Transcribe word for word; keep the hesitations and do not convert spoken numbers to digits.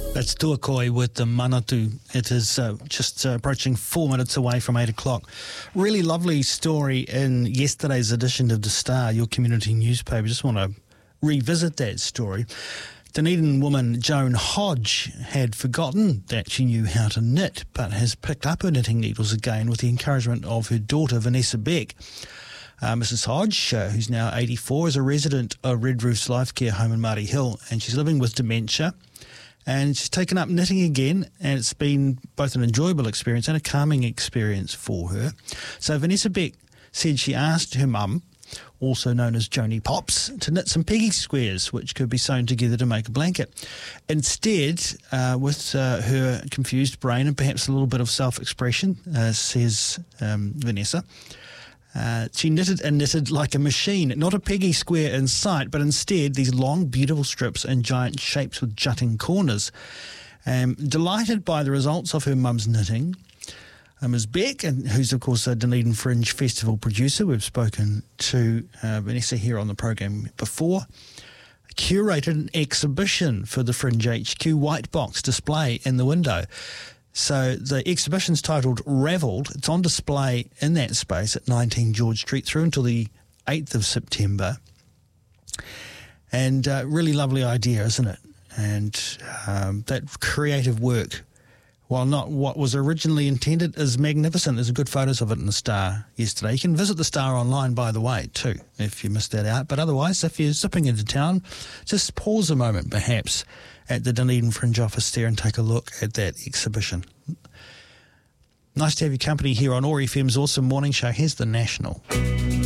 That's Tuakoi with the Manatu. It is uh, just uh, approaching four minutes away from eight o'clock. Really lovely story in yesterday's edition of The Star, your community newspaper. Just want to revisit that story. Dunedin woman Joan Hodge had forgotten that she knew how to knit, but has picked up her knitting needles again with the encouragement of her daughter Vanessa Beck. Uh, Missus Hodge, uh, who's now eighty-four, is a resident of Red Roof's Life Care home in Marty Hill, and she's living with dementia. And she's taken up knitting again, and it's been both an enjoyable experience and a calming experience for her. So Vanessa Beck said she asked her mum, also known as Joni Pops, to knit some peggy squares, which could be sewn together to make a blanket. Instead, uh, with uh, her confused brain and perhaps a little bit of self-expression, uh, says um, Vanessa, Uh, she knitted and knitted like a machine, not a peggy square in sight, but instead these long, beautiful strips in giant shapes with jutting corners. Um, delighted by the results of her mum's knitting, uh, Miz Beck, and who's of course a Dunedin Fringe Festival producer, we've spoken to uh, Vanessa here on the program before, curated an exhibition for the Fringe H Q white box display in the window. So the exhibition's titled Ravelled. It's on display in that space at nineteen George Street through until the eighth of September. And uh, really lovely idea, isn't it? And um, that creative work, while not what was originally intended, is magnificent. There's good photos of it in the Star yesterday. You can visit the Star online, by the way, too, if you missed that out. But otherwise, if you're zipping into town, just pause a moment, perhaps, at the Dunedin Fringe office there and take a look at that exhibition. Nice to have your company here on O A R F M's Awesome Morning Show. Here's The National.